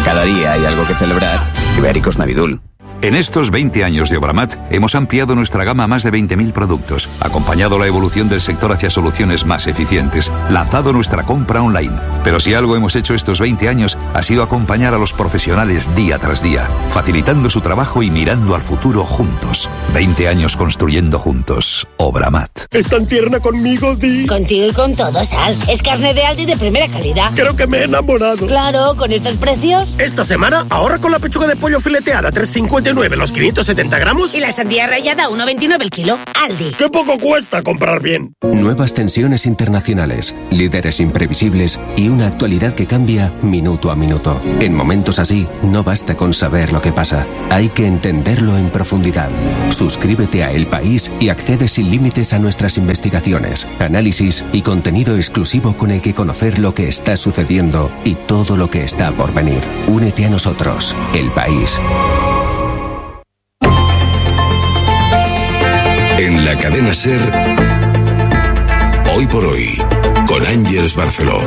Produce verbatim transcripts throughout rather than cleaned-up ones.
cada día hay algo que celebrar, Ibéricos Navidul. En estos veinte años de Obramat hemos ampliado nuestra gama a más de veinte mil productos, acompañado la evolución del sector hacia soluciones más eficientes, lanzado nuestra compra online. Pero si algo hemos hecho estos veinte años ha sido acompañar a los profesionales día tras día, facilitando su trabajo y mirando al futuro juntos. veinte años construyendo juntos. Obramat. ¿Es tan tierna conmigo, Di? Contigo y con todo, Sal. Es carne de Aldi de primera calidad. Creo que me he enamorado. Claro, con estos precios. Esta semana ahorra con la pechuga de pollo fileteada tres cincuenta y nueve los quinientos setenta gramos. Y la sandía rallada uno veintinueve el kilo. Aldi. ¡Qué poco cuesta comprar bien! Nuevas tensiones internacionales, líderes imprevisibles y una actualidad que cambia minuto a minuto. En momentos así, no basta con saber lo que pasa. Hay que entenderlo en profundidad. Suscríbete a El País y accede sin límites a nuestras investigaciones, análisis y contenido exclusivo con el que conocer lo que está sucediendo y todo lo que está por venir. Únete a nosotros. El País. En la cadena SER, Hoy por Hoy, con Ángeles Barceló.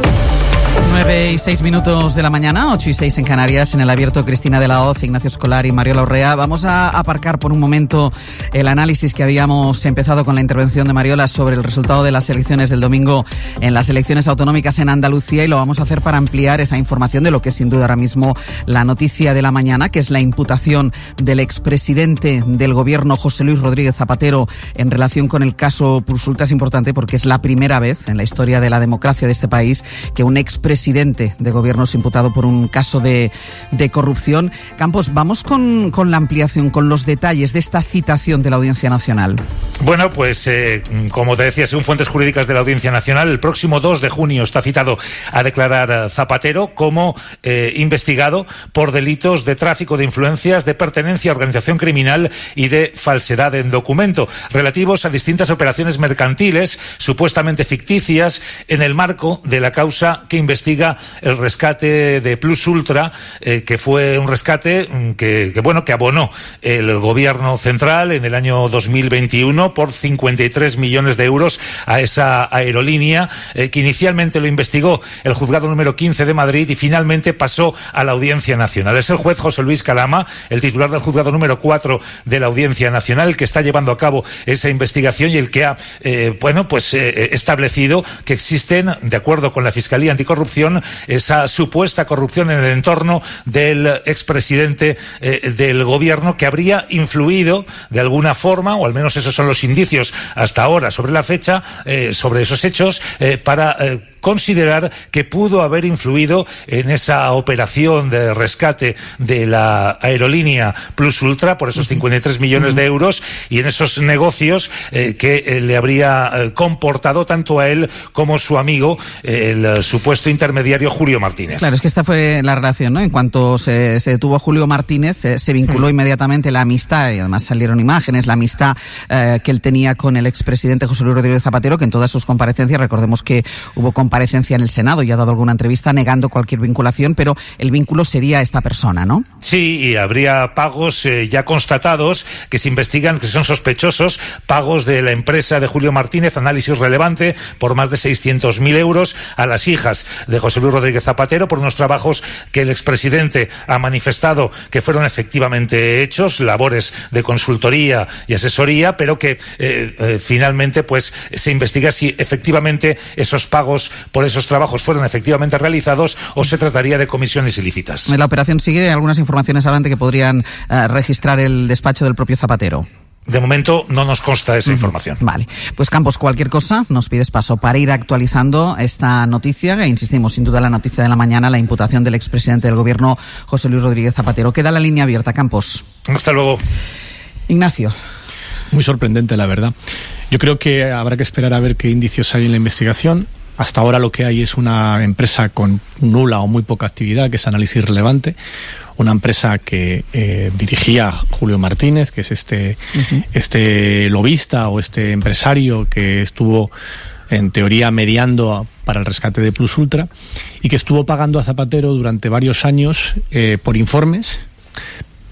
nueve y seis minutos de la mañana, ocho y seis en Canarias, en el abierto Cristina de la Hoz, Ignacio Escolar y Mariola Urrea. Vamos a aparcar por un momento el análisis que habíamos empezado con la intervención de Mariola sobre el resultado de las elecciones del domingo en las elecciones autonómicas en Andalucía, y lo vamos a hacer para ampliar esa información de lo que es sin duda ahora mismo la noticia de la mañana, que es la imputación del expresidente del gobierno José Luis Rodríguez Zapatero en relación con el caso Pursulta. Es importante porque es la primera vez en la historia de la democracia de este país que un expresidente de gobierno es imputado por un caso de, de corrupción. Campos, vamos con, con la ampliación, con los detalles de esta citación de la Audiencia Nacional. Bueno, pues eh, como te decía, según fuentes jurídicas de la Audiencia Nacional, el próximo dos de junio está citado a declarar a Zapatero como eh, investigado por delitos de tráfico de influencias, de pertenencia a organización criminal y de falsedad en documento, relativos a distintas operaciones mercantiles supuestamente ficticias en el marco de la causa que investiga el rescate de Plus Ultra, eh, que fue un rescate que, que bueno que abonó el gobierno central en el año dos mil veintiuno por cincuenta y tres millones de euros a esa aerolínea, eh, que inicialmente lo investigó el juzgado número quince de Madrid y finalmente pasó a la Audiencia Nacional. Es el juez José Luis Calama, el titular del juzgado número cuatro de la Audiencia Nacional, el que está llevando a cabo esa investigación y el que ha eh, bueno pues eh, establecido que existen, de acuerdo con la Fiscalía Anticorrupción, esa supuesta corrupción en el entorno del expresidente eh, del gobierno, que habría influido de alguna forma, o al menos esos son los indicios hasta ahora sobre la fecha, eh, sobre esos hechos, eh, para eh, considerar que pudo haber influido en esa operación de rescate de la aerolínea Plus Ultra por esos cincuenta y tres millones de euros y en esos negocios eh, que eh, le habría eh, comportado tanto a él como su amigo, eh, el eh, supuesto intermediario Julio Martínez. Claro, es que esta fue la relación, ¿no? En cuanto se, se detuvo a Julio Martínez, eh, se vinculó sí. inmediatamente la amistad, y además salieron imágenes, la amistad eh, que él tenía con el expresidente José Luis Rodríguez Zapatero, que en todas sus comparecencias, recordemos que hubo comparecencias en el Senado y ha dado alguna entrevista negando cualquier vinculación, pero el vínculo sería esta persona, ¿no? Sí, y habría pagos eh, ya constatados que se investigan, que son sospechosos, pagos de la empresa de Julio Martínez, Análisis Relevante, por más de seiscientos mil euros a las hijas de José Luis Rodríguez Zapatero por unos trabajos que el expresidente ha manifestado que fueron efectivamente hechos, labores de consultoría y asesoría, pero que eh, eh, finalmente pues se investiga si efectivamente esos pagos por esos trabajos fueron efectivamente realizados o se trataría de comisiones ilícitas. La operación sigue, algunas informaciones hablan de que podrían uh, registrar el despacho del propio Zapatero. De momento no nos consta esa información. Vale, pues Campos, cualquier cosa nos pides paso para ir actualizando esta noticia, e insistimos, sin duda la noticia de la mañana, la imputación del expresidente del gobierno José Luis Rodríguez Zapatero. Queda la línea abierta, Campos. Hasta luego. Ignacio. Muy sorprendente, la verdad. Yo creo que habrá que esperar a ver qué indicios hay en la investigación. Hasta ahora lo que hay es una empresa con nula o muy poca actividad, que es Análisis Relevante, una empresa que eh, dirigía Julio Martínez, que es este, uh-huh. este lobista o este empresario que estuvo en teoría mediando a, para el rescate de Plus Ultra, y que estuvo pagando a Zapatero durante varios años eh, por informes,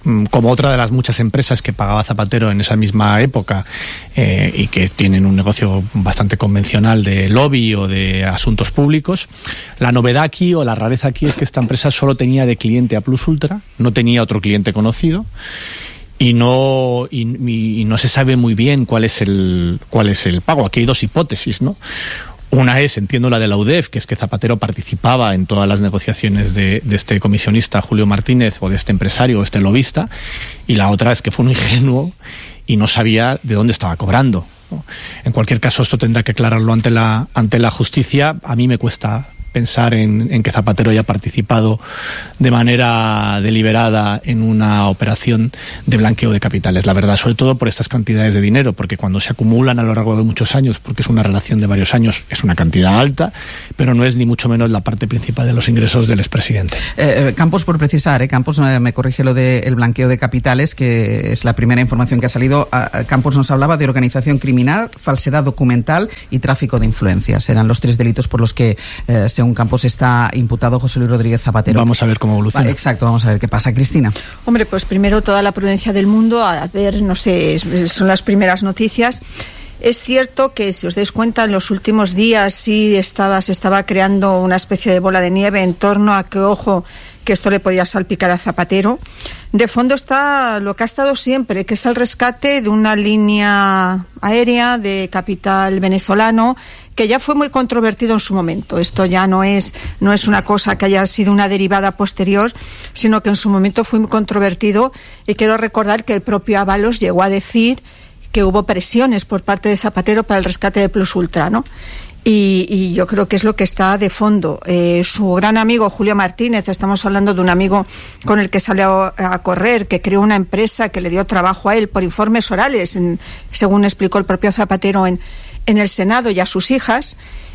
como otra de las muchas empresas que pagaba Zapatero en esa misma época eh, y que tienen un negocio bastante convencional de lobby o de asuntos públicos. La novedad aquí o la rareza aquí es que esta empresa solo tenía de cliente a Plus Ultra, no tenía otro cliente conocido y no y, y no se sabe muy bien cuál es el cuál es el pago. Aquí hay dos hipótesis, ¿no? Una es, entiendo, la de la U D E F, que es que Zapatero participaba en todas las negociaciones de, de este comisionista Julio Martínez o de este empresario o este lobista, y la otra es que fue un ingenuo y no sabía de dónde estaba cobrando, ¿no? En cualquier caso, esto tendrá que aclararlo ante la, ante la justicia. A mí me cuesta pensar en, en que Zapatero haya participado de manera deliberada en una operación de blanqueo de capitales, la verdad, sobre todo por estas cantidades de dinero, porque cuando se acumulan a lo largo de muchos años, porque es una relación de varios años, es una cantidad alta, pero no es ni mucho menos la parte principal de los ingresos del expresidente. Eh, Campos, por precisar, eh, Campos eh, me corrige lo del blanqueo de capitales, que es la primera información que ha salido. A, Campos nos hablaba de organización criminal, falsedad documental y tráfico de influencias. Eran los tres delitos por los que eh, se según Campos está imputado José Luis Rodríguez Zapatero. Vamos a ver cómo evoluciona. Exacto, vamos a ver qué pasa. Cristina. Hombre, pues primero toda la prudencia del mundo, a ver, no sé, son las primeras noticias. Es cierto que, si os dais cuenta, en los últimos días sí estaba, se estaba creando una especie de bola de nieve en torno a que, ojo, que esto le podía salpicar a Zapatero. De fondo está lo que ha estado siempre, que es el rescate de una línea aérea de capital venezolano que ya fue muy controvertido en su momento. Esto ya no es, no es una cosa que haya sido una derivada posterior, sino que en su momento fue muy controvertido, y quiero recordar que el propio Ábalos llegó a decir que hubo presiones por parte de Zapatero para el rescate de Plus Ultra, ¿no? Y, y yo creo que es lo que está de fondo. Eh, su gran amigo Julio Martínez, estamos hablando de un amigo con el que salió a, a correr, que creó una empresa que le dio trabajo a él por informes orales, en, según explicó el propio Zapatero en, en el Senado, y a sus hijas.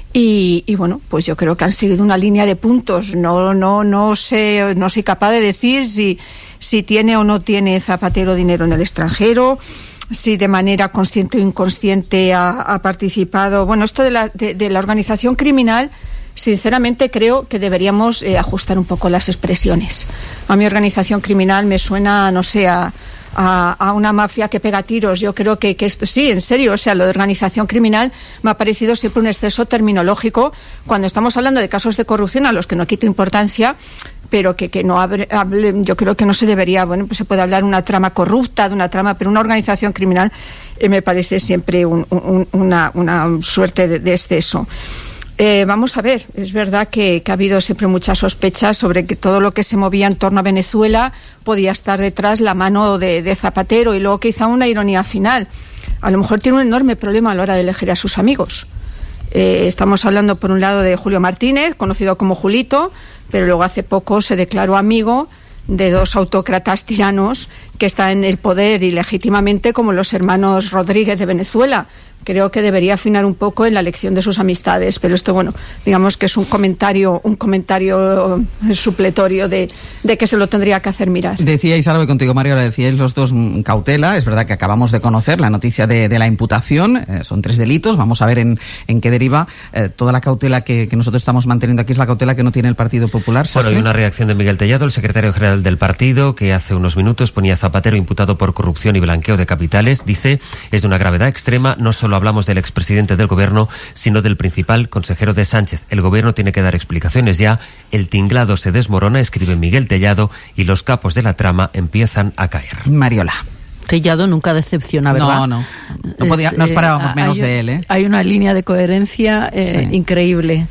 Y, y bueno, pues yo creo que han seguido una línea de puntos. No, no, no sé, no soy capaz de decir si, si tiene o no tiene Zapatero dinero en el extranjero, si de manera consciente o inconsciente ha, ha participado. Bueno, esto de la, de, de la organización criminal, sinceramente creo que deberíamos eh, ajustar un poco las expresiones. A mi organización criminal me suena, no sé, a, a, a una mafia que pega tiros. Yo creo que, que esto, sí, en serio, o sea, lo de organización criminal me ha parecido siempre un exceso terminológico cuando estamos hablando de casos de corrupción a los que no quito importancia, pero que, que no hable, hable, yo creo que no se debería, bueno, pues se puede hablar de una trama corrupta, de una trama, pero una organización criminal eh, me parece siempre un, un, una, una suerte de, de exceso. Eh, vamos a ver, es verdad que, que ha habido siempre muchas sospechas sobre que todo lo que se movía en torno a Venezuela podía estar detrás la mano de, de Zapatero, y luego quizá una ironía final. A lo mejor tiene un enorme problema a la hora de elegir a sus amigos. Eh, estamos hablando por un lado de Julio Martínez, conocido como Julito, pero luego hace poco se declaró amigo de dos autócratas tiranos que están en el poder ilegítimamente, como los hermanos Rodríguez de Venezuela. Creo que debería afinar un poco en la elección de sus amistades, pero esto, bueno, digamos que es un comentario un comentario supletorio de, de que se lo tendría que hacer mirar. Decíais algo, y contigo, Mario, le decíais los dos cautela. Es verdad que acabamos de conocer la noticia de, de la imputación, eh, son tres delitos, vamos a ver en, en qué deriva. Eh, toda la cautela que, que nosotros estamos manteniendo aquí es la cautela que no tiene el Partido Popular. Bueno, hay una reacción de Miguel Tellado, el secretario general del partido, que hace unos minutos ponía a Zapatero imputado por corrupción y blanqueo de capitales. Dice, es de una gravedad extrema, no solo hablamos del expresidente del gobierno, sino del principal consejero de Sánchez. El gobierno tiene que dar explicaciones ya. El tinglado se desmorona, escribe Miguel Tellado, y los capos de la trama empiezan a caer. Mariola. Tellado nunca decepciona, ¿verdad? No, no. No, podía, no esperábamos eh, menos hay, de él, ¿eh? Hay una línea de coherencia eh, sí. increíble.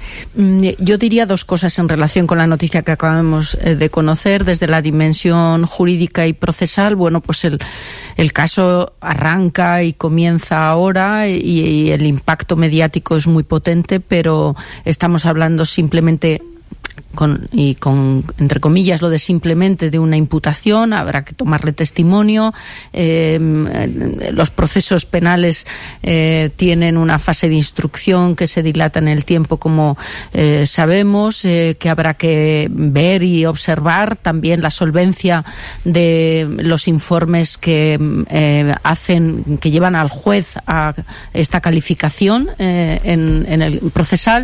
Yo diría dos cosas en relación con la noticia que acabamos de conocer. Desde la dimensión jurídica y procesal, bueno, pues el, el caso arranca y comienza ahora, y, y el impacto mediático es muy potente, pero estamos hablando simplemente... Con, y con, entre comillas, lo de simplemente de una imputación. Habrá que tomarle testimonio. Eh, los procesos penales eh, tienen una fase de instrucción que se dilata en el tiempo, como eh, sabemos, eh, que habrá que ver y observar. También la solvencia de los informes que eh, hacen, que llevan al juez a esta calificación eh, en, en el procesal.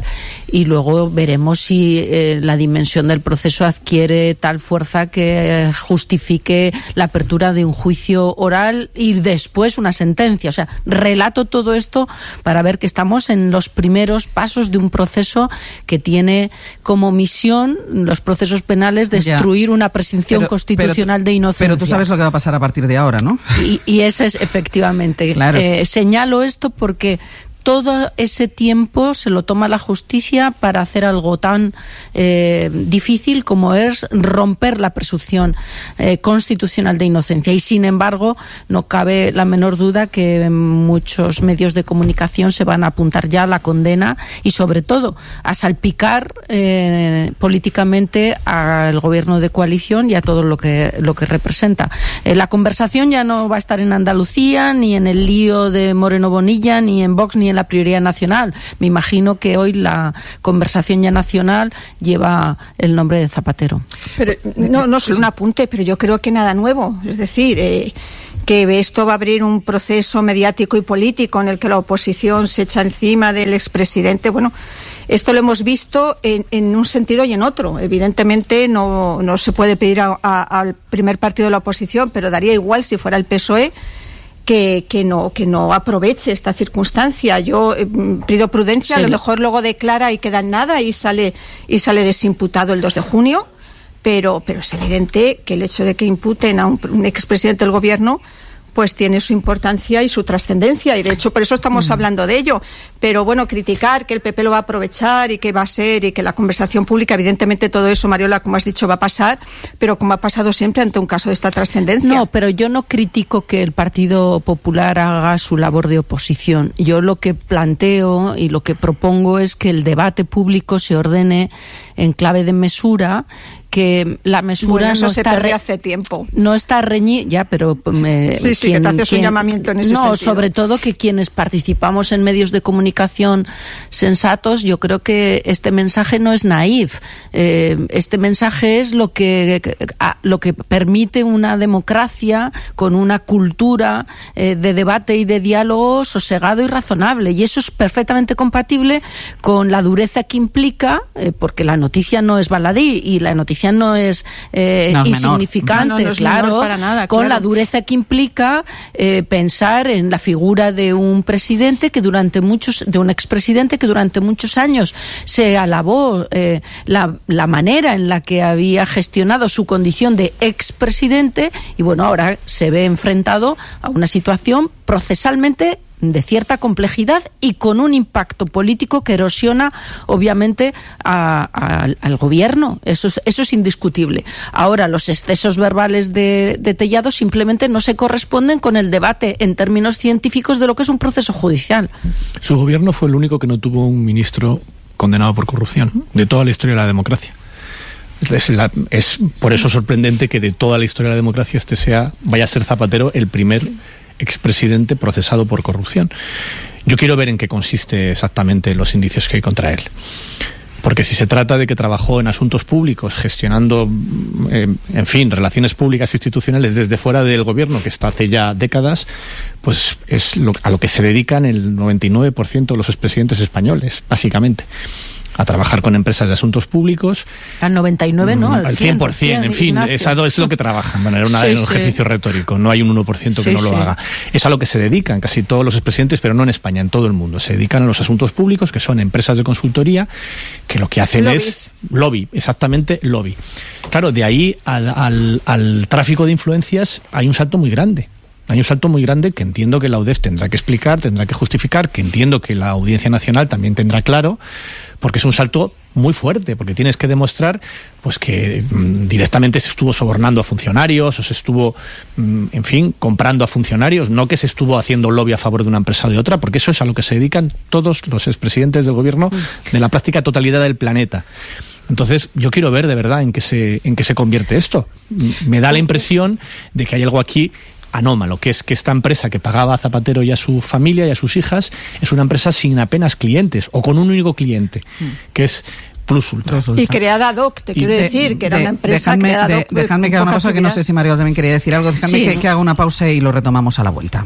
y luego veremos si eh, la dimensión del proceso adquiere tal fuerza que eh, justifique la apertura de un juicio oral y después una sentencia. O sea, relato todo esto para ver que estamos en los primeros pasos de un proceso que tiene como misión los procesos penales destruir ya. una presunción pero, constitucional pero, de inocencia. Pero tú sabes lo que va a pasar a partir de ahora, ¿no? Y, y ese es efectivamente. Claro. Eh, señalo esto porque todo ese tiempo se lo toma la justicia para hacer algo tan eh, difícil como es romper la presunción eh, constitucional de inocencia. Y sin embargo, no cabe la menor duda que muchos medios de comunicación se van a apuntar ya a la condena y sobre todo a salpicar eh, políticamente al gobierno de coalición y a todo lo que, lo que representa. Eh, la conversación ya no va a estar en Andalucía, ni en el lío de Moreno Bonilla, ni en Vox, ni en la prioridad nacional. Me imagino que hoy la conversación ya nacional lleva el nombre de Zapatero. Pero no, no solo un apunte, pero yo creo que nada nuevo. Es decir, eh, que esto va a abrir un proceso mediático y político en el que la oposición se echa encima del expresidente. Bueno, esto lo hemos visto en, en un sentido y en otro. Evidentemente no, no se puede pedir a, a, al primer partido de la oposición, pero daría igual si fuera el P S O E Que, que no que no aproveche esta circunstancia. Yo eh, pido prudencia, sí. A lo mejor luego declara y queda en nada y sale y sale desimputado el dos de junio, pero pero es evidente que el hecho de que imputen a un, un expresidente del gobierno pues tiene su importancia y su trascendencia, y de hecho por eso estamos mm. hablando de ello. Pero bueno, criticar que el P P lo va a aprovechar y que va a ser, y que la conversación pública, evidentemente todo eso, Mariola, como has dicho, va a pasar, pero como ha pasado siempre ante un caso de esta trascendencia. No, pero yo no critico que el Partido Popular haga su labor de oposición. Yo lo que planteo y lo que propongo es que el debate público se ordene en clave de mesura, que la mesura bueno, eso no se está re... hace tiempo. No está reñida, ya, pero eh, sí, sí, quien, que te haces quien... un llamamiento en ese no, sentido. Sobre todo que quienes participamos en medios de comunicación sensatos, yo creo que este mensaje no es naif. Eh, este mensaje es lo que lo que permite una democracia con una cultura eh, de debate y de diálogo sosegado y razonable, y eso es perfectamente compatible con la dureza que implica, eh, porque la noticia no es baladí y la noticia no es, eh, no es insignificante, no, no, no es claro, para nada, con claro. la dureza que implica eh, pensar en la figura de un presidente que durante muchos, de un expresidente que durante muchos años se alabó eh, la, la manera en la que había gestionado su condición de expresidente, y bueno, ahora se ve enfrentado a una situación procesalmente de cierta complejidad y con un impacto político que erosiona obviamente a, a, al gobierno. Eso es, eso es indiscutible. Ahora, los excesos verbales de, de Tellado simplemente no se corresponden con el debate en términos científicos de lo que es un proceso judicial. Su gobierno fue el único que no tuvo un ministro condenado por corrupción de toda la historia de la democracia. Es, la, es por eso sorprendente que de toda la historia de la democracia este sea, vaya a ser Zapatero el primer expresidente procesado por corrupción. Yo quiero ver en qué consiste exactamente los indicios que hay contra él. Porque si se trata de que trabajó en asuntos públicos, gestionando, eh, en fin, relaciones públicas institucionales desde fuera del gobierno, que está hace ya décadas, pues es lo, a lo que se dedican el noventa y nueve por ciento de los expresidentes españoles, básicamente. A trabajar con empresas de asuntos públicos. Al noventa y nueve, ¿no? Al, al cien por ciento, en fin, Ignacio. Esa es lo que trabajan. Bueno, era una, sí, un ejercicio sí. retórico, no hay un uno por ciento que sí, no lo sí. haga. Es a lo que se dedican casi todos los expresidentes, pero no en España, en todo el mundo. Se dedican a los asuntos públicos, que son empresas de consultoría, que lo que hacen Lobbies. es lobby, exactamente lobby. Claro, de ahí al, al, al tráfico de influencias hay un salto muy grande. Hay un salto muy grande que entiendo que la U D E F tendrá que explicar, tendrá que justificar, que entiendo que la Audiencia Nacional también tendrá claro, porque es un salto muy fuerte, porque tienes que demostrar pues que mmm, directamente se estuvo sobornando a funcionarios, o se estuvo, mmm, en fin, comprando a funcionarios, no que se estuvo haciendo lobby a favor de una empresa o de otra, porque eso es a lo que se dedican todos los expresidentes del gobierno de la práctica totalidad del planeta. Entonces, yo quiero ver de verdad en qué se, en qué se convierte esto. Me da la impresión de que hay algo aquí anómalo, que es que esta empresa que pagaba a Zapatero y a su familia y a sus hijas es una empresa sin apenas clientes, o con un único cliente, que es Plus Ultra. Y creada ad hoc, te y quiero de, decir, que era de, una empresa dejadme, creada ad hoc. De, dejadme que haga una pausa, que no sé si Mario también quería decir algo. Dejadme sí, que, ¿no? que haga una pausa y lo retomamos a la vuelta.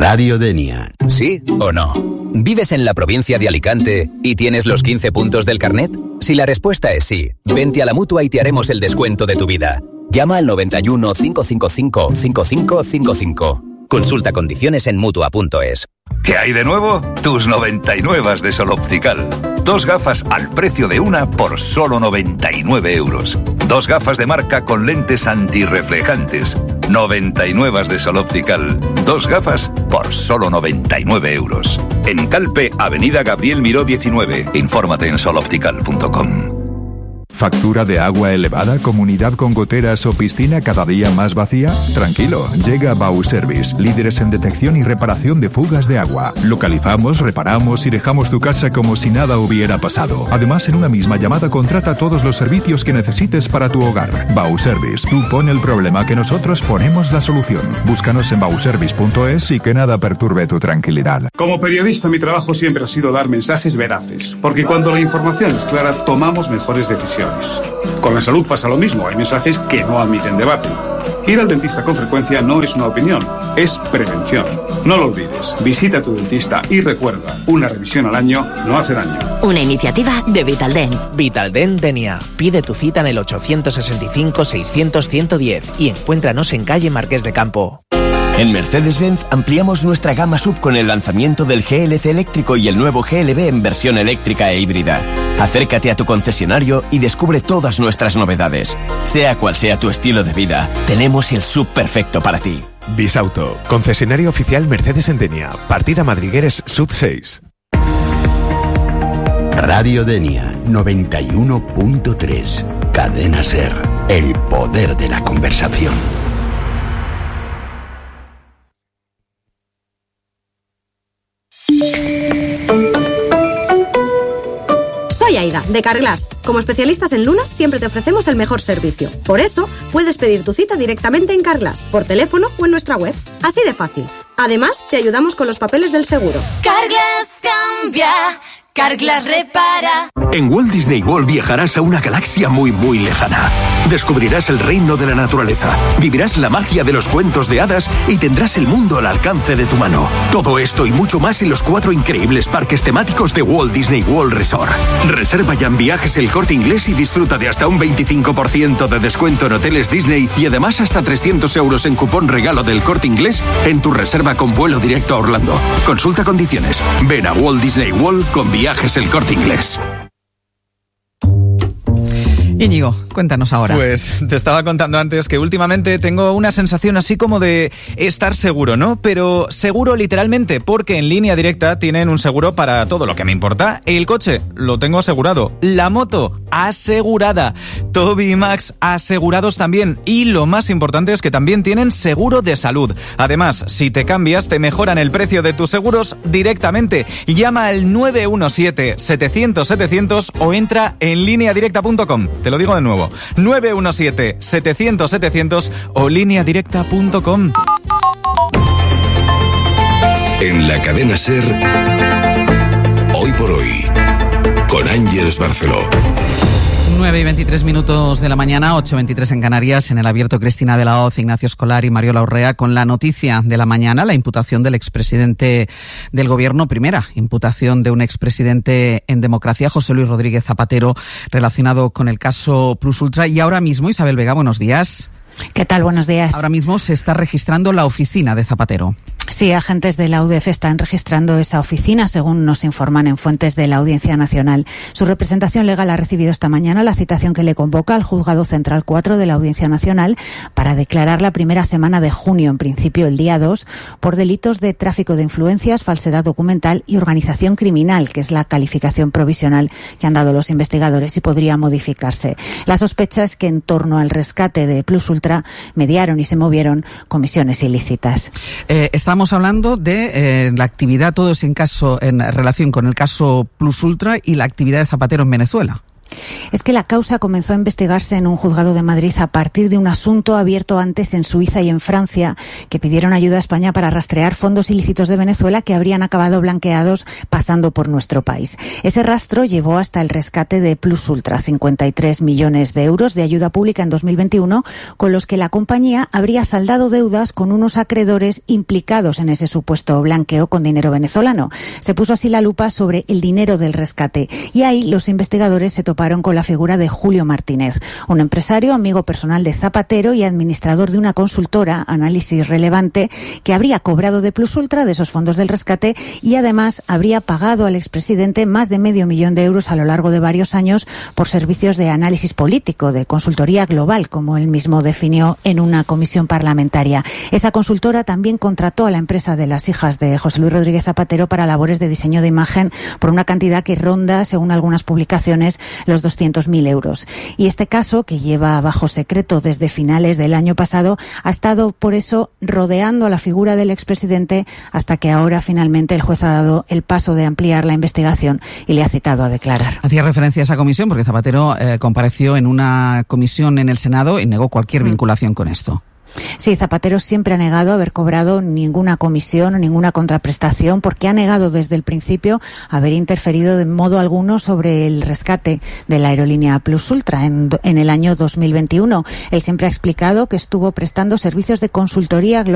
Radio Denia. ¿Sí o no? ¿Vives en la provincia de Alicante y tienes los quince puntos del carnet? Si la respuesta es sí, vente a la Mutua y te haremos el descuento de tu vida. Llama al noventa y uno, cincuenta y cinco, cincuenta y cinco cincuenta y cinco. Consulta condiciones en mutua punto es. ¿Qué hay de nuevo? Tus noventa y nueve de Sol Optical. Dos gafas al precio de una por solo noventa y nueve euros. Dos gafas de marca con lentes antirreflejantes. noventa y nueve de Sol Optical. Dos gafas por solo noventa y nueve euros. En Calpe, Avenida Gabriel Miró diecinueve. Infórmate en sol optical punto com. ¿Factura de agua elevada, comunidad con goteras o piscina cada día más vacía? Tranquilo, llega Bauservice, líderes en detección y reparación de fugas de agua. Localizamos, reparamos y dejamos tu casa como si nada hubiera pasado. Además, en una misma llamada contrata todos los servicios que necesites para tu hogar. Bauservice, tú pon el problema que nosotros ponemos la solución. Búscanos en bauservice punto es y que nada perturbe tu tranquilidad. Como periodista, mi trabajo siempre ha sido dar mensajes veraces, porque cuando la información es clara, tomamos mejores decisiones. Con la salud pasa lo mismo, hay mensajes que no admiten debate. Ir al dentista con frecuencia no es una opinión, es prevención. No lo olvides, visita a tu dentista y recuerda, una revisión al año no hace daño. Una iniciativa de Vitaldent. Vitaldent Denia. Pide tu cita en el ochocientos sesenta y cinco, seiscientos, ciento diez y encuéntranos en calle Marqués de Campo. En Mercedes-Benz ampliamos nuestra gama sub con el lanzamiento del G L C eléctrico y el nuevo G L B en versión eléctrica e híbrida. Acércate a tu concesionario y descubre todas nuestras novedades. Sea cual sea tu estilo de vida, tenemos el sub perfecto para ti. Bisauto, concesionario oficial Mercedes en Denia, partida Madrigueres Sud seis. Radio Denia noventa y uno punto tres. Cadena SER, el poder de la conversación. Soy Aida, de Carglass. Como especialistas en lunas, siempre te ofrecemos el mejor servicio. Por eso, puedes pedir tu cita directamente en Carglass, por teléfono o en nuestra web. Así de fácil. Además, te ayudamos con los papeles del seguro. Carglass cambia, Carglass repara. En Walt Disney World viajarás a una galaxia muy muy lejana. Descubrirás el reino de la naturaleza, vivirás la magia de los cuentos de hadas y tendrás el mundo al alcance de tu mano. Todo esto y mucho más en los cuatro increíbles parques temáticos de Walt Disney World Resort. Reserva ya en Viajes El Corte Inglés y disfruta de hasta un veinticinco por ciento de descuento en hoteles Disney y además hasta trescientos euros en cupón regalo del Corte Inglés en tu reserva con vuelo directo a Orlando. Consulta condiciones. Ven a Walt Disney World con Viajes El Corte Inglés. Íñigo, cuéntanos ahora. Pues te estaba contando antes que últimamente tengo una sensación así como de estar seguro, ¿no? Pero seguro literalmente, porque en Línea Directa tienen un seguro para todo lo que me importa. El coche lo tengo asegurado, la moto asegurada, Toby y Max asegurados también, y lo más importante es que también tienen seguro de salud. Además, si te cambias, te mejoran el precio de tus seguros directamente. Llama al nueve uno siete, setecientos, setecientos o entra en línea directa punto com. Te lo digo de nuevo, nueve uno siete, setecientos, setecientos o línea directa punto com. En la cadena SER, hoy por hoy, con Ángeles Barceló. nueve y veintitrés minutos de la mañana, ocho y veintitrés en Canarias, en el abierto Cristina de la Hoz, Ignacio Escolar y Mariola Urrea, con la noticia de la mañana, la imputación del expresidente del Gobierno, primera imputación de un expresidente en democracia, José Luis Rodríguez Zapatero, relacionado con el caso Plus Ultra. Y ahora mismo, Isabel Vega, buenos días. ¿Qué tal? Buenos días. Ahora mismo se está registrando la oficina de Zapatero. Sí, agentes de la U D F están registrando esa oficina, según nos informan en fuentes de la Audiencia Nacional. Su representación legal ha recibido esta mañana la citación que le convoca al Juzgado Central cuatro de la Audiencia Nacional para declarar la primera semana de junio, en principio el día dos, por delitos de tráfico de influencias, falsedad documental y organización criminal, que es la calificación provisional que han dado los investigadores y podría modificarse. La sospecha es que en torno al rescate de Plus Ultra mediaron y se movieron comisiones ilícitas. Eh, Estamos hablando de eh, la actividad, todos en caso en relación con el caso Plus Ultra y la actividad de Zapatero en Venezuela. Es que la causa comenzó a investigarse en un juzgado de Madrid a partir de un asunto abierto antes en Suiza y en Francia, que pidieron ayuda a España para rastrear fondos ilícitos de Venezuela que habrían acabado blanqueados pasando por nuestro país. Ese rastro llevó hasta el rescate de Plus Ultra, cincuenta y tres millones de euros de ayuda pública en dos mil veintiuno, con los que la compañía habría saldado deudas con unos acreedores implicados en ese supuesto blanqueo con dinero venezolano. Se puso así la lupa sobre el dinero del rescate y ahí los investigadores se toparon con la figura de Julio Martínez, un empresario, amigo personal de Zapatero y administrador de una consultora, Análisis Relevante, que habría cobrado de Plus Ultra, de esos fondos del rescate, y además habría pagado al expresidente más de medio millón de euros a lo largo de varios años por servicios de análisis político, de consultoría global, como él mismo definió en una comisión parlamentaria. Esa consultora también contrató a la empresa de las hijas de José Luis Rodríguez Zapatero para labores de diseño de imagen por una cantidad que ronda, según algunas publicaciones, los doscientos mil euros. Y este caso, que lleva bajo secreto desde finales del año pasado, ha estado por eso rodeando a la figura del expresidente hasta que ahora finalmente el juez ha dado el paso de ampliar la investigación y le ha citado a declarar. Hacía referencia a esa comisión porque Zapatero eh, compareció en una comisión en el Senado y negó cualquier mm. vinculación con esto. Sí, Zapatero siempre ha negado haber cobrado ninguna comisión o ninguna contraprestación, porque ha negado desde el principio haber interferido de modo alguno sobre el rescate de la aerolínea Plus Ultra en, en el año dos mil veintiuno. Él siempre ha explicado que estuvo prestando servicios de consultoría global